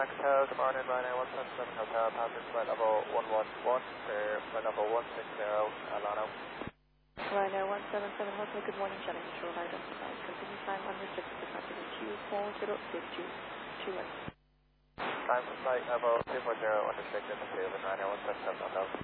Hotel, good morning, Ryanair 177 Hotel, passing flight level 111, flight level 160, Alano. Ryanair 177 Hotel, good morning, channel control, identified. Continue time unrestricted, departure Q40, 21. Time for flight level 240, unrestricted, Ryanair 177 Hotel.